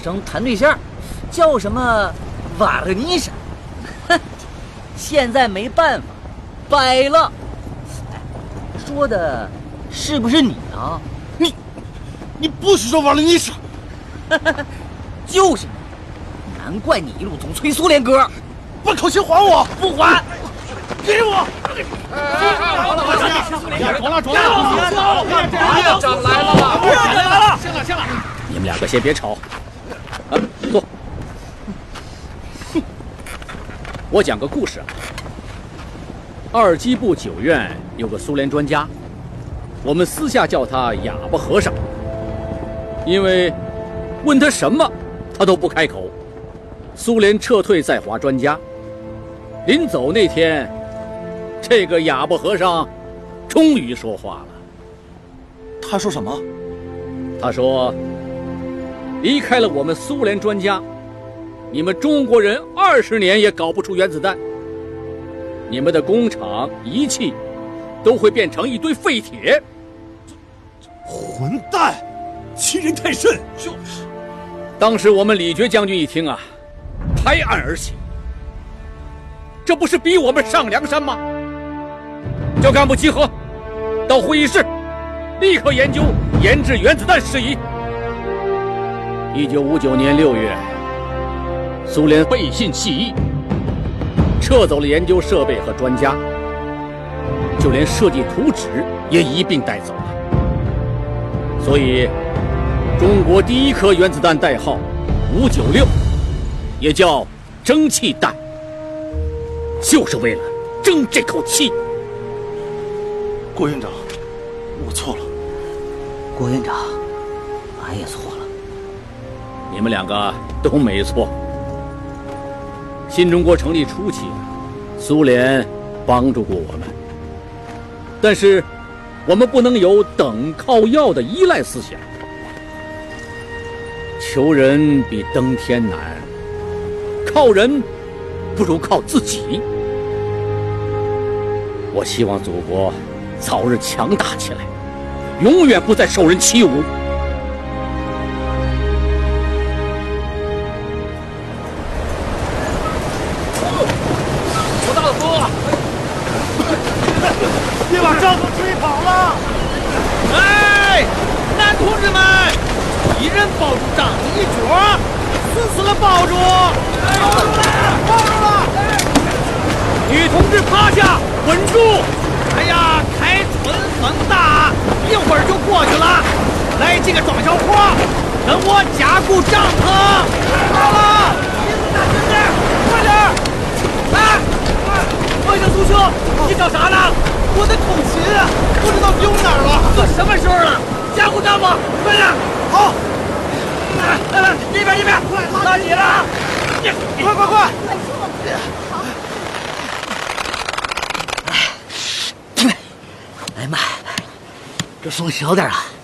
生谈对象，叫什么瓦格尼莎。哼，现在没办法，掰了。哎，说的是不是你啊？ 你不许说瓦格尼莎。 就是你，难怪你一路总吹苏联歌。 把口琴还我！ 不还！ 给我！ 院长来了！ 行了！ 你们两个先别吵，啊，坐。我讲个故事啊。二机部9院有个苏联专家，我们私下叫他哑巴和尚，因为问他什么，他都不开口。苏联撤退在华专家，临走那天，这个哑巴和尚终于说话了。 他说什么？ 他说，离开了我们苏联专家，你们中国人20年也搞不出原子弹，你们的工厂仪器都会变成一堆废铁。 混蛋，欺人太甚！就是。 当时我们李觉将军一听啊，拍案而起，这不是逼我们上梁山吗？叫干部集合，到会议室，立刻研究研制原子弹事宜。1959年6月，苏联背信弃义，撤走了研究设备和专家，就连设计图纸也一并带走了。所以，中国第一颗原子弹代号596，也叫蒸汽弹，就是为了争这口气。 郭院长，我错了。 郭院长，俺也错了。 你们两个都没错。新中国成立初期，苏联帮助过我们，但是我们不能有等靠要的依赖思想。求人比登天难，靠人不如靠自己。我希望祖国早日强大起来，永远不再受人欺侮。 多大的风啊！别把帐篷吹跑了！ 哎，男同志们，一人抱住帐篷一角，死了抱住！抱住了！女同志趴下，稳住！哎呀，开春风大，一会儿就过去了。来几个壮小伙，跟我加固帐篷。好了，鼻子大声点，快点！哎，王小苏兄，你找啥呢？我的口琴不知道丢哪儿了。都什么时候了？加固帐篷，快点！好。来，这边，快，到你了！快！ 哎妈，这风小点啊！